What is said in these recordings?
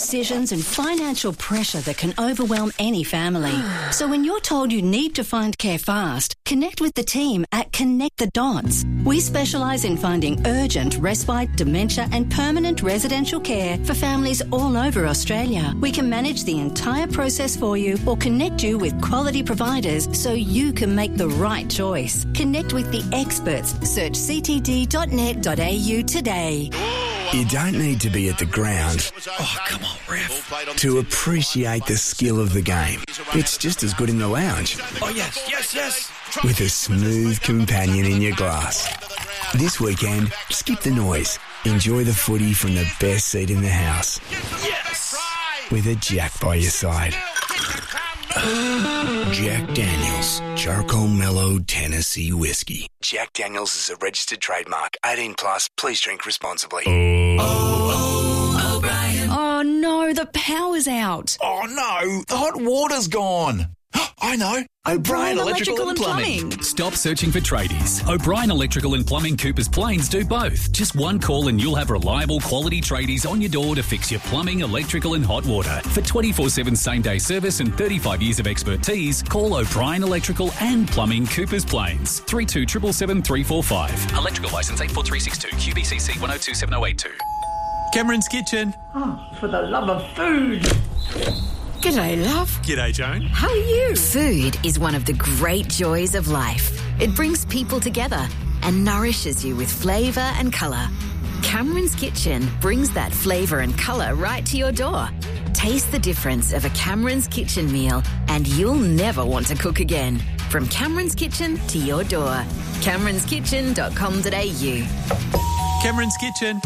decisions and financial pressure that can overwhelm any family. So when you're told you need to find care fast, connect with the team at Connect the Dots. We specialise in finding urgent respite, dementia and permanent residential care for families all over Australia. We can manage the entire process for you or connect you with quality providers so you can make the right choice. Connect with the experts. Search ctd.net.au today. You don't need to be at the ground to appreciate the skill of the game. It's just as good in the lounge. Oh, yes. With a smooth companion in your glass. This weekend, skip the noise. Enjoy the footy from the best seat in the house. Yes! With a Jack by your side. Jack Daniels, Charcoal Mellow Tennessee Whiskey. Jack Daniels is a registered trademark. 18 plus. Please drink responsibly. Oh no, the power's out. Oh no, the hot water's gone. I know. O'Brien Electrical and Plumbing. Stop searching for tradies. O'Brien Electrical and Plumbing Coopers Plains do both. Just one call and you'll have reliable quality tradies on your door to fix your plumbing, electrical and hot water. For 24/7 same-day service and 35 years of expertise, call O'Brien Electrical and Plumbing Coopers Plains. 3277 345. Electrical licence 84362 QBCC 1027082. Cameron's Kitchen. Oh, for the love of food. G'day, love. G'day, Joan. How are you? Food is one of the great joys of life. It brings people together and nourishes you with flavour and colour. Cameron's Kitchen brings that flavour and colour right to your door. Taste the difference of a Cameron's Kitchen meal and you'll never want to cook again. From Cameron's Kitchen to your door. CameronsKitchen.com.au. Cameron's Kitchen.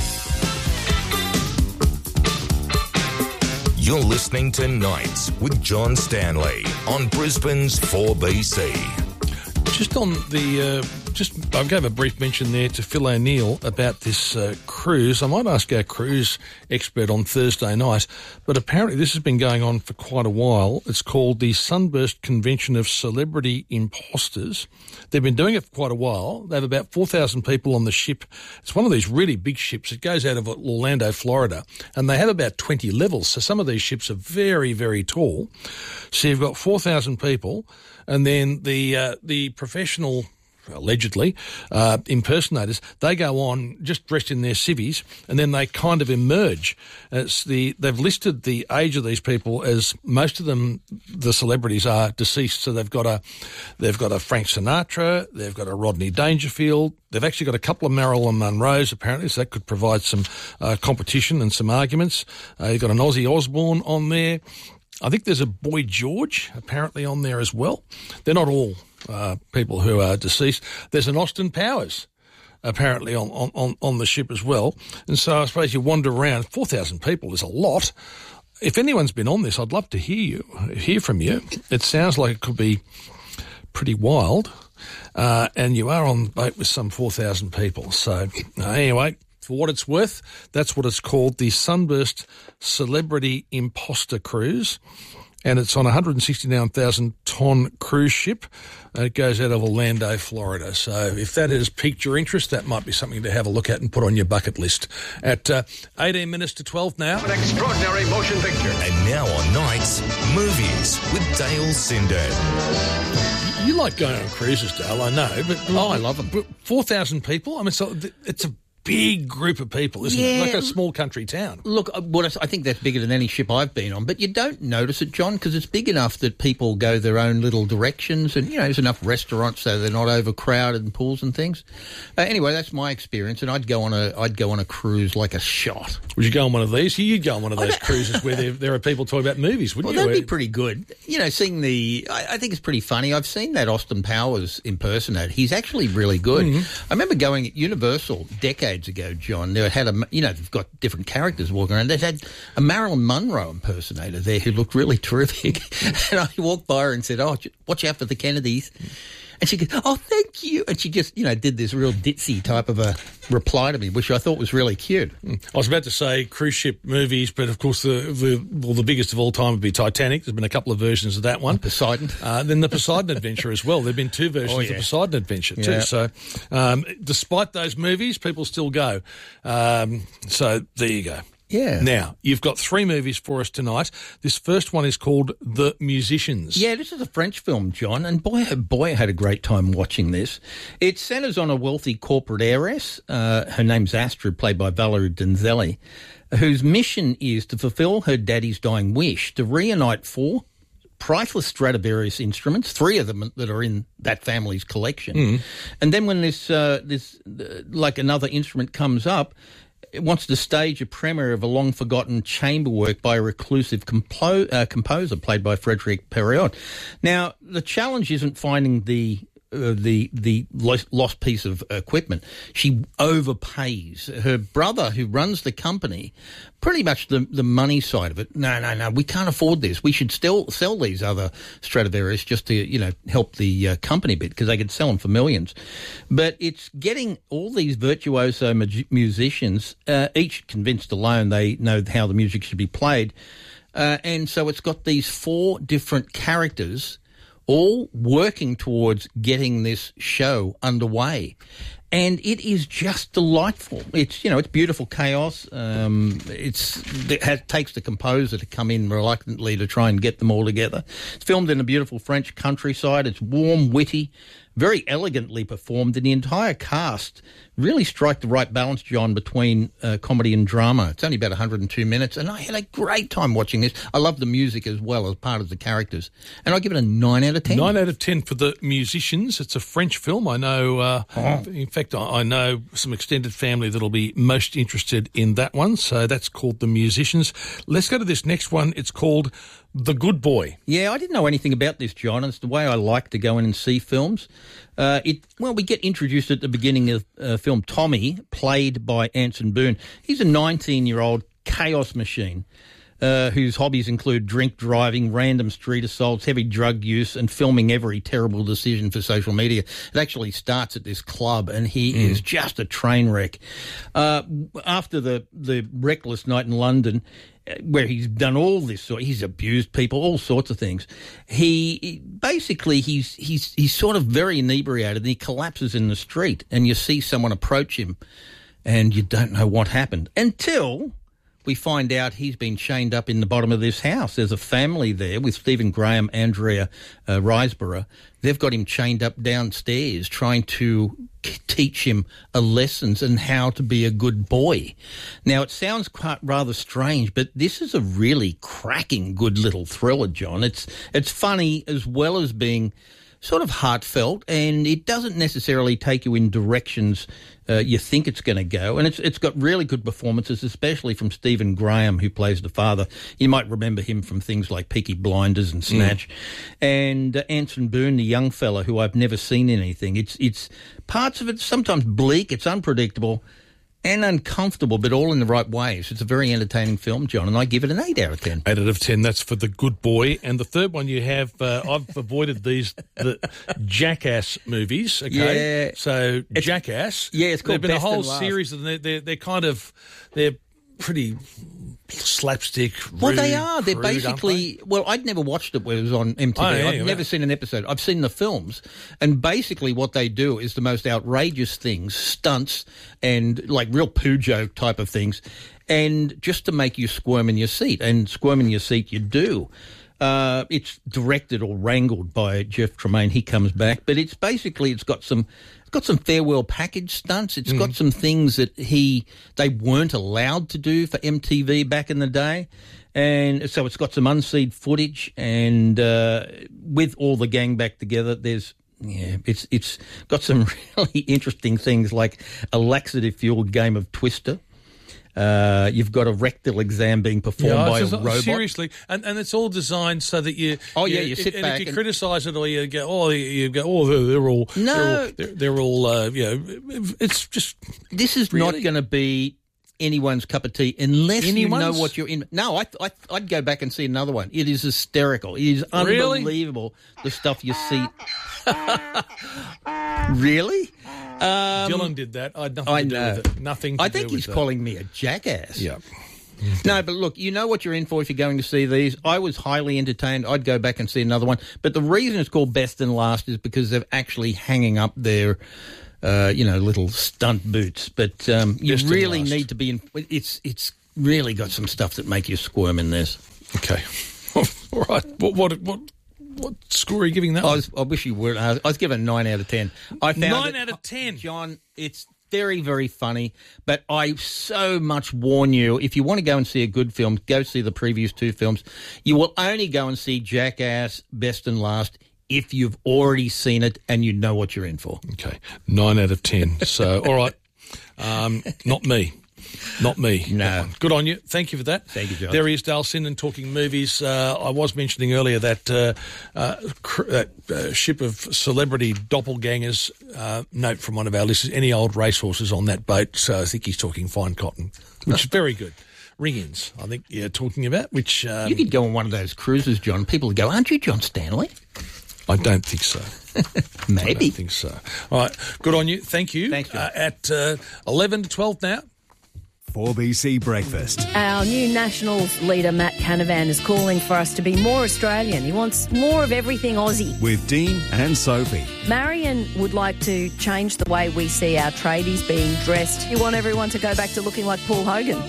You're listening to Nights with John Stanley on Brisbane's 4BC. Just on the, I gave a brief mention there to Phil O'Neill about this cruise. I might ask our cruise expert on Thursday night, but apparently this has been going on for quite a while. It's called the Sunburst Convention of Celebrity Imposters. They've been doing it for quite a while. They have about 4,000 people on the ship. It's one of these really big ships. It goes out of Orlando, Florida, and they have about 20 levels. So some of these ships are very, very tall. So you've got 4,000 people, and then the professional, allegedly, impersonators, they go on just dressed in their civvies and then they kind of emerge. They've listed the age of these people as most of them, the celebrities, are deceased. So they've got a Frank Sinatra, they've got a Rodney Dangerfield, they've actually got a couple of Marilyn Monroes apparently, so that could provide some competition and some arguments. You've got an Ozzy Osbourne on there. I think there's a Boy George apparently on there as well. They're not all people who are deceased. There's an Austin Powers apparently on the ship as well. And so I suppose you wander around. 4,000 people is a lot. If anyone's been on this, I'd love to hear from you. It sounds like it could be pretty wild. And you are on the boat with some 4,000 people. So anyway, for what it's worth, that's what it's called, the Sunburst Celebrity Imposter Cruise. And it's on a 169,000-tonne cruise ship. It goes out of Orlando, Florida. So if that has piqued your interest, that might be something to have a look at and put on your bucket list. At 18 minutes to 12 now. An extraordinary motion picture. And now on Nights, Movies with Dale Sinden. You like going on cruises, Dale, I know. But I love them. 4,000 people? I mean, so it's a big group of people, isn't it? Like a small country town. Look, I think that's bigger than any ship I've been on, but you don't notice it, John, because it's big enough that people go their own little directions and, there's enough restaurants so they're not overcrowded and pools and things. Anyway, that's my experience, and I'd go on a cruise like a shot. Would you go on one of these? You'd go on one of those cruises where there are people talking about movies, wouldn't you? Well, that'd be pretty good. Seeing I think it's pretty funny. I've seen that Austin Powers impersonator. He's actually really good. Mm-hmm. I remember going at Universal decades ago, John. They had they've got different characters walking around. They had a Marilyn Monroe impersonator there who looked really terrific. And I walked by her and said, "Oh, watch out for the Kennedys." And she goes, "Oh, thank you." And she just, did this real ditzy type of a reply to me, which I thought was really cute. I was about to say cruise ship movies, but of course the biggest of all time would be Titanic. There's been a couple of versions of that one. Poseidon. Then the Poseidon Adventure as well. There have been two versions of the Poseidon Adventure too. Yeah. So despite those movies, people still go. So there you go. Yeah. Now, you've got 3 movies for us tonight. This first one is called The Musicians. Yeah, this is a French film, John, and boy, oh boy, I had a great time watching this. It centres on a wealthy corporate heiress. Her name's Astrid, played by Valerie Donzelli, whose mission is to fulfil her daddy's dying wish to reunite 4 priceless Stradivarius instruments, 3 of them that are in that family's collection. And then when this another instrument comes up, it wants to stage a premiere of a long-forgotten chamber work by a reclusive composer played by Frédéric Perriot. Now, the challenge isn't finding the lost piece of equipment. She overpays her brother, who runs the company, pretty much the money side of it. No, we can't afford this. We should still sell these other Stradivarius just to, help the company a bit, because they could sell them for millions. But it's getting all these virtuoso musicians, each convinced alone they know how the music should be played. And so it's got these 4 different characters all working towards getting this show underway. And it is just delightful. It's, it's beautiful chaos. It takes the composer to come in reluctantly to try and get them all together. It's filmed in a beautiful French countryside. It's warm, witty, very elegantly performed, and the entire cast really strike the right balance, John, between comedy and drama. It's only about 102 minutes, and I had a great time watching this. I love the music as well as part of the characters, and I give it a 9 out of 10. 9 out of 10 for The Musicians. It's a French film. I know, in fact, I know some extended family that'll be most interested in that one, so that's called The Musicians. Let's go to this next one. It's called The Good Boy. Yeah, I didn't know anything about this, John. It's the way I like to go in and see films. We get introduced at the beginning of film Tommy, played by Anson Boone. He's a 19-year-old chaos machine whose hobbies include drink driving, random street assaults, heavy drug use, and filming every terrible decision for social media. It actually starts at this club, and he is just a train wreck. After the reckless night in London, where he's done all this, he's abused people, all sorts of things. He's sort of very inebriated, and he collapses in the street, and you see someone approach him, and you don't know what happened until we find out he's been chained up in the bottom of this house. There's a family there with Stephen Graham, Andrea Riseborough. They've got him chained up downstairs, trying to teach him lessons and how to be a good boy. Now, it sounds quite rather strange, but this is a really cracking good little thriller, John. It's funny as well as being sort of heartfelt, and it doesn't necessarily take you in directions you think it's going to go. And it's got really good performances, especially from Stephen Graham, who plays the father. You might remember him from things like Peaky Blinders and Snatch. And Anson Boone, the young fella, who I've never seen in anything. It's parts of it sometimes bleak, it's unpredictable and uncomfortable, but all in the right ways. It's a very entertaining film, John, and I give it an 8 out of 10. 8 out of 10, that's for The Good Boy. And the third one you have, I've avoided the Jackass movies, okay? Yeah. So, Jackass. Yeah, it's called There've been Best a whole and Last. series, and they're pretty slapstick, Well, rude, they are. They're crude, basically... aren't Well, I'd never watched it when it was on MTV. Oh, yeah, I've never seen an episode. I've seen the films. And basically what they do is the most outrageous things, stunts and like real Pujo type of things, and just to make you squirm in your seat. And squirm in your seat you do. It's directed or wrangled by Jeff Tremaine. He comes back. But it's got some farewell package stunts. It's got some things that they weren't allowed to do for MTV back in the day. And so it's got some unseen footage, and with all the gang back together, it's got some really interesting things like a laxative-fueled game of Twister. You've got a rectal exam being performed by a robot. Seriously, and it's all designed so that you sit back. And if you criticise it, or you go, they're all no, they're all it's just this is really not going to be anyone's cup of tea unless you know what you're in. No, I'd go back and see another one. It is hysterical. It is unbelievable, the stuff you see. Really? Dylan did that. I had nothing to do with it. Nothing to I think do with he's calling me a jackass. Yeah. No, but look, you know what you're in for if you're going to see these. I was highly entertained. I'd go back and see another one. But the reason it's called Best and Last is because they're actually hanging up their little stunt boots. But you really need to be in. It's really got some stuff that make you squirm in this. Okay. All right. What score are you giving that? I wish you were. I was given 9 out of 10. I found 9 out of 10. John, it's very, very funny, but I so much warn you, if you want to go and see a good film, go see the previous 2 films. You will only go and see Jackass Best and Last if you've already seen it and you know what you're in for. Okay, 9 out of 10. So, all right, not me. Not me. No. Good on you. Thank you for that. Thank you, John. There is Dale Sinden talking movies. I was mentioning earlier that ship of celebrity doppelgangers. Note from one of our listeners, any old racehorses on that boat. So I think he's talking fine cotton, which is very good. Ring-ins, I think you're talking about, which... you could go on one of those cruises, John. People would go, aren't you John Stanley? I don't think so. Maybe. I don't think so. All right. Good on you. Thank you. Thanks, John. At 11 to 12 now. 4BC Breakfast. Our new Nationals leader, Matt Canavan, is calling for us to be more Australian. He wants more of everything Aussie. With Dean and Sophie. Marion would like to change the way we see our tradies being dressed. You want everyone to go back to looking like Paul Hogan.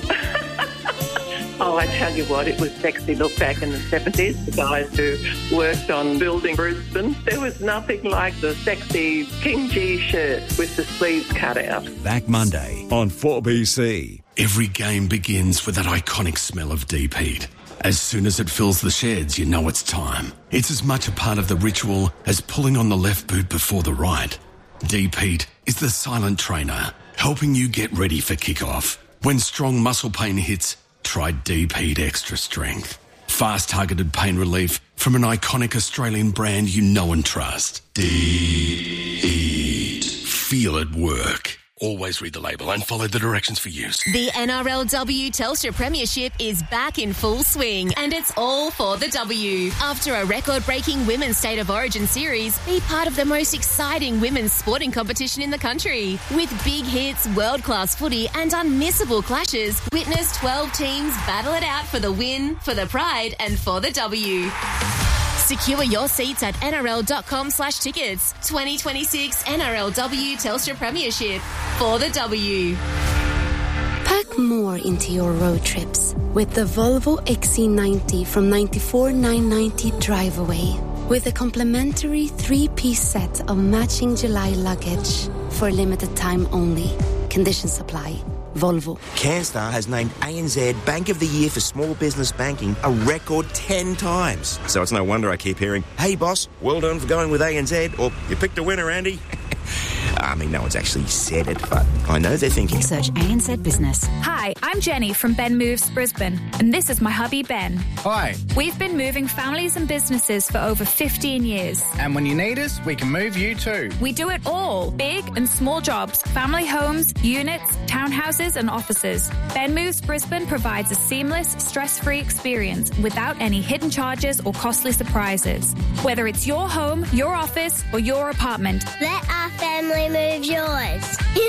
Oh, I tell you what, it was sexy look back in the 70s. The guys who worked on building Brisbane, there was nothing like the sexy King G shirt with the sleeves cut out. Back Monday on 4BC. Every game begins with that iconic smell of deep heat. As soon as it fills the sheds, you know it's time. It's as much a part of the ritual as pulling on the left boot before the right. Deep heat is the silent trainer, helping you get ready for kickoff. When strong muscle pain hits, try Deep Heat Extra Strength. Fast targeted pain relief from an iconic Australian brand you know and trust. Deep Heat. Feel it work. Always read the label and follow the directions for use. The NRLW Telstra Premiership is back in full swing, and it's all for the W. After a record-breaking Women's State of Origin series, be part of the most exciting women's sporting competition in the country. With big hits, world-class footy and unmissable clashes, witness 12 teams battle it out for the win, for the pride and for the W. Secure your seats at nrl.com/tickets. 2026 NRLW Telstra Premiership. For the W. Pack more into your road trips with the Volvo XC90 from $94,990 drive away. With a complimentary 3-piece set of matching July luggage for a limited time only. Conditions apply. Volvo. CanStar has named ANZ Bank of the Year for Small Business Banking a record 10 times. So it's no wonder I keep hearing, hey boss, well done for going with ANZ, or you picked a winner, Andy. I mean, no one's actually said it, but I know they're thinking. Search ANZ Business. Hi, I'm Jenny from Ben Moves Brisbane, and this is my hubby Ben. Hi. We've been moving families and businesses for over 15 years. And when you need us, we can move you too. We do it all. Big and small jobs, family homes, units, townhouses and offices. Ben Moves Brisbane provides a seamless, stress-free experience without any hidden charges or costly surprises. Whether it's your home, your office or your apartment. Let our family move yours.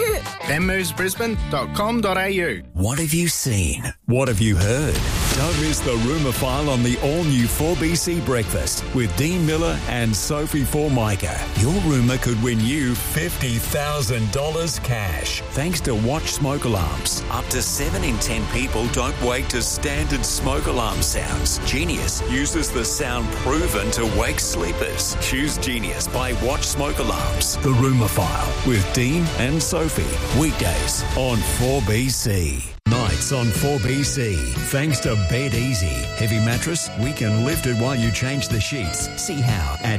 benmovesbrisbane.com.au. What have you seen? What have you heard? Don't miss the Rumour File on the all-new 4BC Breakfast with Dean Miller and Sophie Formica. Your rumour could win you $50,000 cash. Thanks to Watch Smoke Alarms. Up to 7 in 10 people don't wake to standard smoke alarm sounds. Genius uses the sound proven to wake sleepers. Choose Genius by Watch Smoke Alarms. The Rumour File with Dean and Sophie. Weekdays on 4BC. Nights on 4BC. Thanks to Bed Easy. Heavy mattress, we can lift it while you change the sheets. See how at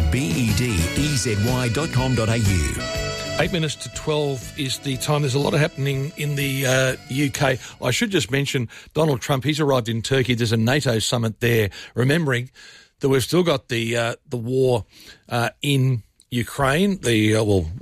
bedezy.com.au. 8 minutes to 12 is the time. There's a lot happening in the UK. I should just mention Donald Trump. He's arrived in Turkey. There's a NATO summit there, remembering that we've still got the war in Ukraine, the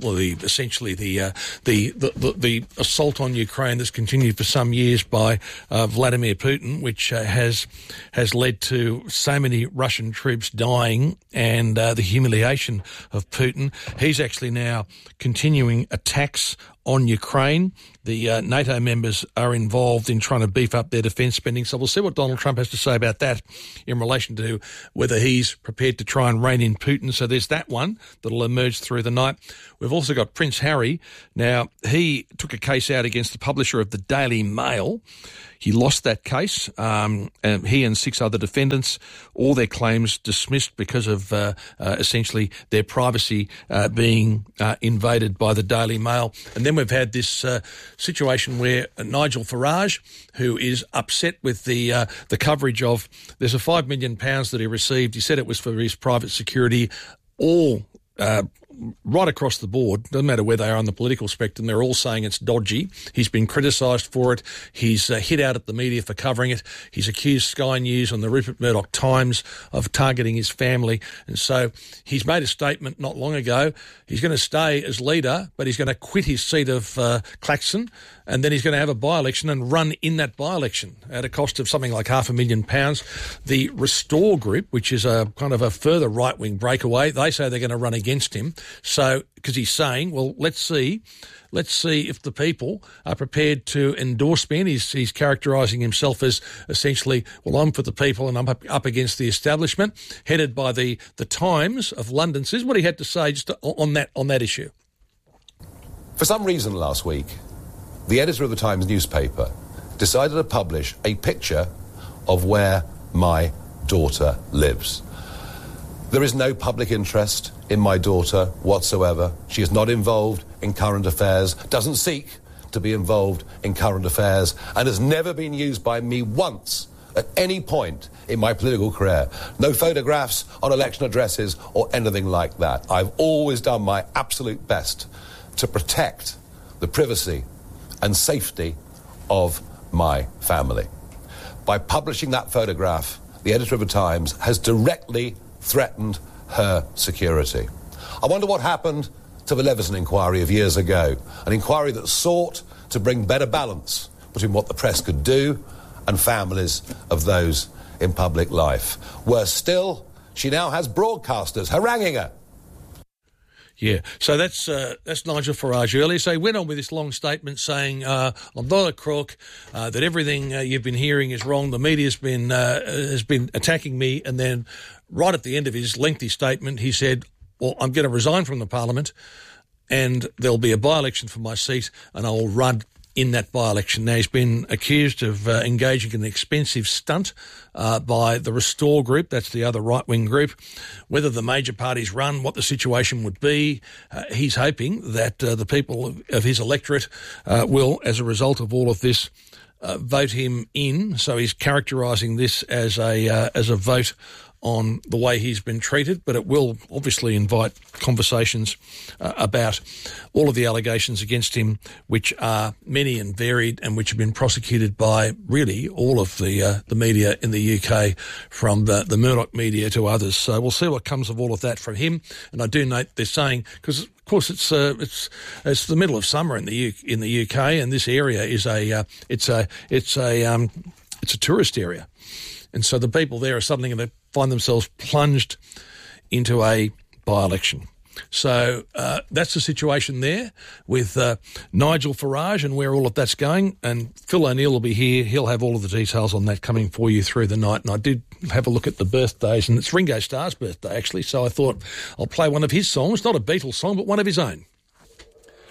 assault on Ukraine that's continued for some years by Vladimir Putin, which has led to so many Russian troops dying and the humiliation of Putin. He's actually now continuing attacks on Ukraine. The NATO members are involved in trying to beef up their defence spending. So we'll see what Donald Trump has to say about that in relation to whether he's prepared to try and rein in Putin. So there's that one that'll emerge through the night. We've also got Prince Harry. Now, he took a case out against the publisher of the Daily Mail. He lost that case. And he and 6 other defendants, all their claims dismissed because of essentially their privacy being invaded by the Daily Mail. And then we've had this situation where Nigel Farage, who is upset with the coverage of, there's a £5 million that he received. He said it was for his private security, all right across the board, doesn't matter where they are on the political spectrum, they're all saying it's dodgy. He's been criticised for it. He's hit out at the media for covering it. He's accused Sky News and the Rupert Murdoch Times of targeting his family. And so he's made a statement not long ago. He's going to stay as leader, but he's going to quit his seat of Claxon, and then he's going to have a by-election and run in that by-election at a cost of something like £500,000. The Restore Group, which is a kind of a further right-wing breakaway, they say they're going to run against him. So, because he's saying, well, let's see if the people are prepared to endorse me. And he's characterising himself as essentially, well, I'm for the people and I'm up against the establishment, headed by the Times of London. So this is what he had to say just on that issue. For some reason last week, the editor of the Times newspaper decided to publish a picture of where my daughter lives. There is no public interest in my daughter whatsoever. She is not involved in current affairs, doesn't seek to be involved in current affairs, and has never been used by me once at any point in my political career. No photographs on election addresses or anything like that. I've always done my absolute best to protect the privacy and safety of my family. By publishing that photograph, the editor of the Times has directly threatened her security. I wonder what happened to the Leveson inquiry of years ago, an inquiry that sought to bring better balance between what the press could do and families of those in public life. Worse still, she now has broadcasters haranguing her. Yeah, so that's Nigel Farage earlier. So he went on with this long statement saying, I'm not a crook, that everything you've been hearing is wrong. The media's has been attacking me. And then right at the end of his lengthy statement, he said, well, I'm going to resign from the Parliament and there'll be a by-election for my seat and I'll run in that by-election. Now, he's been accused of engaging in an expensive stunt by the Restore Group, that's the other right-wing group. Whether the major parties run, what the situation would be, he's hoping that the people of his electorate will, as a result of all of this, vote him in. So he's characterising this as a vote on the way he's been treated, but it will obviously invite conversations about all of the allegations against him, which are many and varied and which have been prosecuted by really all of the media in the UK, from the Murdoch media to others. So we'll see what comes of all of that from him. And I do note they're saying, because of course it's the middle of summer in the UK, and this area is it's a tourist area. And so the people there are suddenly going to find themselves plunged into a by-election. So that's the situation there with Nigel Farage and where all of that's going. And Phil O'Neill will be here. He'll have all of the details on that coming for you through the night. And I did have a look at the birthdays, and it's Ringo Starr's birthday, actually. So I thought I'll play one of his songs, not a Beatles song, but one of his own.